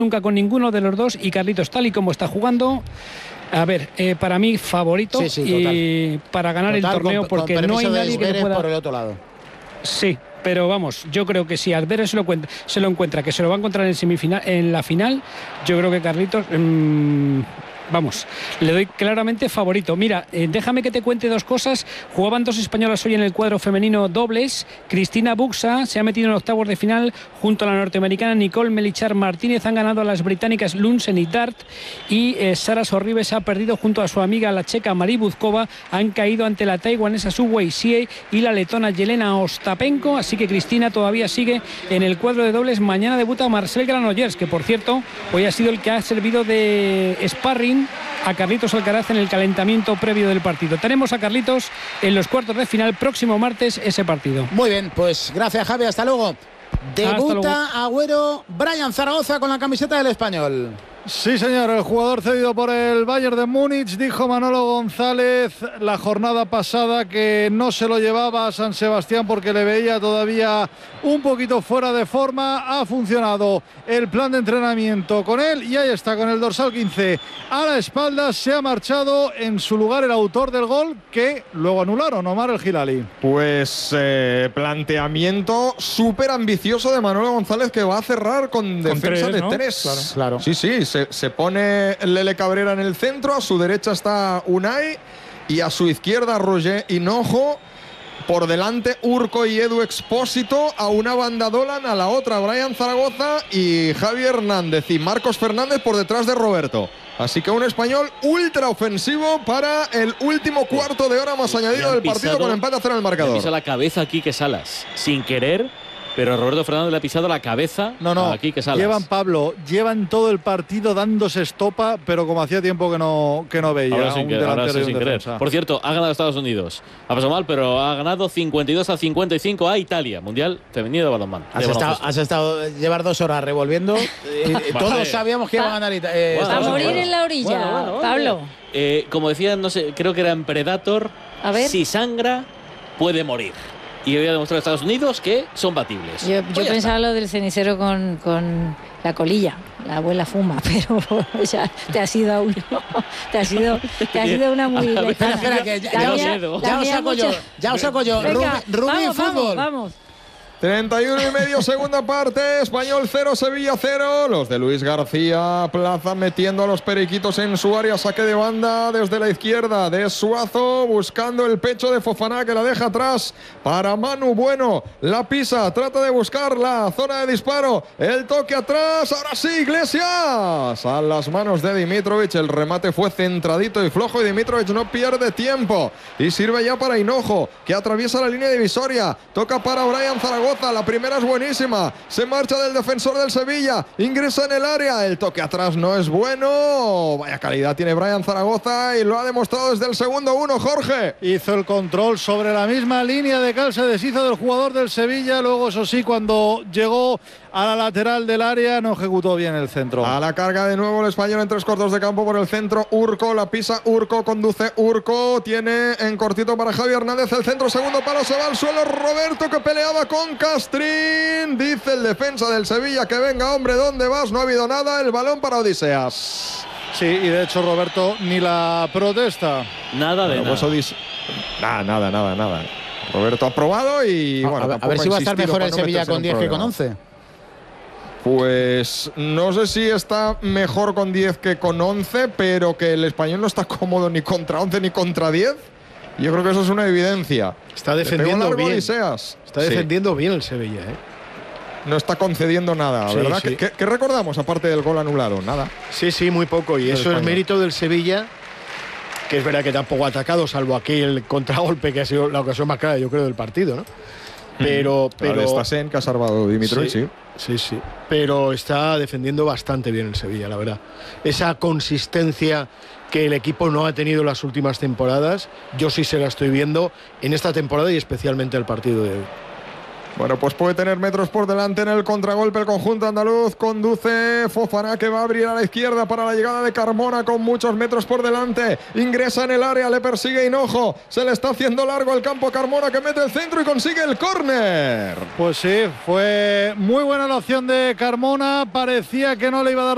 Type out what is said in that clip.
nunca con ninguno de los dos, y Carlitos, tal y como está jugando, a ver, para mí favorito y para ganar el torneo, porque no hay nadie que pueda por el otro lado. Sí, pero vamos, yo creo que si Zverev se lo encuentra, que se lo va a encontrar en semifinal, en la final, yo creo que Carlitos vamos, le doy claramente favorito. Mira, déjame que te cuente dos cosas. Jugaban dos españolas hoy en el cuadro femenino dobles. Cristina Buxa se ha metido en octavos de final junto a la norteamericana Nicole Melichar Martínez. Han ganado a las británicas Lundsen y Dart. Y Sara Sorribes ha perdido junto a su amiga la checa Marie Buzkova. Han caído ante la taiwanesa Su Wei-sie y la letona Yelena Ostapenko. Así que Cristina todavía sigue en el cuadro de dobles. Mañana debuta Marcel Granollers, que por cierto hoy ha sido el que ha servido de sparring a Carlitos Alcaraz en el calentamiento previo del partido. Tenemos a Carlitos en los cuartos de final, próximo martes ese partido. Muy bien, pues gracias, Javi, hasta luego. Debuta hasta luego. Agüero, Brian Zaragoza con la camiseta del Español. Sí, señor, el jugador cedido por el Bayern de Múnich. Dijo Manolo González la jornada pasada que no se lo llevaba a San Sebastián porque le veía todavía un poquito fuera de forma. Ha funcionado el plan de entrenamiento con él y ahí está, con el dorsal 15 a la espalda. Se ha marchado, en su lugar el autor del gol, que luego anularon, Omar El Hilali. Pues planteamiento súper ambicioso de Manolo González, que va a cerrar con defensa tres, de ¿no? tres. Claro. Sí, sí. Se pone Lele Cabrera en el centro, a su derecha está Unai y a su izquierda Roger Hinojo, por delante Urco y Edu Expósito, a una banda Dolan, a la otra Brian Zaragoza y Javi Hernández y Marcos Fernández por detrás de Roberto. Así que un español ultra ofensivo para el último cuarto de hora más añadido del partido, con empate a 0 en el marcador. Pisa la cabeza aquí que Salas, sin querer. Pero Roberto Fernández le ha pisado la cabeza a Quique Salas. Llevan todo el partido dándose estopa, pero como hacía tiempo que no veía ahora a sin un querer, delantero y un sin querer. defensa. Por cierto, ha ganado Estados Unidos. Ha pasado mal, pero ha ganado 52-55 a Italia. Mundial femenino de balonmano. Has estado llevar 2 horas revolviendo. Todos sabíamos que iba a ganar a morir en la orilla, bueno. Pablo. Como decía, no sé, creo que era en Predator. A ver. Si sangra, puede morir. Y voy a demostrar a Estados Unidos que son batibles. Yo pensaba lo del cenicero con la colilla. La abuela fuma, pero ya te ha sido a uno. Te ha sido una muy lejana. Espera, que ya os saco yo. Venga, Rubí, fútbol. Vamos. 31 y medio, segunda parte. Español 0, Sevilla 0. Los de Luis García Plaza metiendo a los periquitos en su área. Saque de banda desde la izquierda de Suazo, buscando el pecho de Fofana, que la deja atrás para Manu Bueno. La pisa, trata de buscar la zona de disparo. El toque atrás, ahora sí, Iglesias. A las manos de Dimitrovic. El remate fue centradito y flojo y Dimitrovic no pierde tiempo. Y sirve ya para Hinojo, que atraviesa la línea divisoria. Toca para Brian Zaragoza. La primera es buenísima. Se marcha del defensor del Sevilla. Ingresa en el área. El toque atrás no es bueno. Vaya calidad tiene Brian Zaragoza y lo ha demostrado desde el segundo 1, Jorge. Hizo el control sobre la misma línea de cal, se deshizo del jugador del Sevilla. Luego, eso sí, cuando llegó a la lateral del área, no ejecutó bien el centro. A la carga de nuevo el español en 3 cuartos de campo por el centro. Urco, la pisa Urco, conduce Urco. Tiene en cortito para Javi Hernández el centro, segundo palo, se va al suelo Roberto, que peleaba con Castrín. Dice el defensa del Sevilla que venga, hombre, ¿dónde vas? No ha habido nada, el balón para Odiseas. Sí, y de hecho Roberto ni la protesta. Nada de nada. Pues nada. Roberto ha probado y bueno, a ver si va a estar mejor el Sevilla con 10 que con 11. Pues no sé si está mejor con 10 que con 11, pero que el español no está cómodo ni contra 11 ni contra 10. Yo creo que eso es una evidencia. Está defendiendo bien. Odiseas. Está defendiendo bien el Sevilla, No está concediendo nada, sí, ¿verdad? Sí. ¿Qué recordamos aparte del gol anulado? Nada. Sí, muy poco. Y eso es mérito del Sevilla, que es verdad que tampoco ha atacado, salvo aquel contragolpe que ha sido la ocasión más clara, yo creo, del partido, ¿no? Pero está Sen, que ha salvado Dimitrovic, sí. Sí. Pero está defendiendo bastante bien el Sevilla, la verdad. Esa consistencia que el equipo no ha tenido en las últimas temporadas, yo sí se la estoy viendo en esta temporada y especialmente el partido de hoy. Bueno, pues puede tener metros por delante en el contragolpe el conjunto andaluz. Conduce Fofana, que va a abrir a la izquierda para la llegada de Carmona con muchos metros por delante. Ingresa en el área, le persigue Hinojo. Se le está haciendo largo el campo a Carmona, que mete el centro y consigue el córner. Pues sí, fue muy buena la opción de Carmona. Parecía que no le iba a dar